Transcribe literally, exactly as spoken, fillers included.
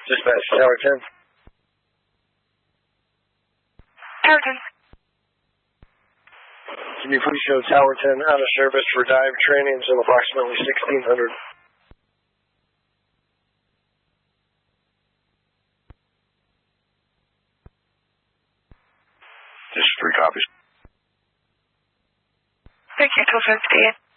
Dispatch, Tower ten. Tower ten. Can you please show Tower ten out of service for dive training until approximately sixteen hundred? Just three copies. Thank you, twelve fifty.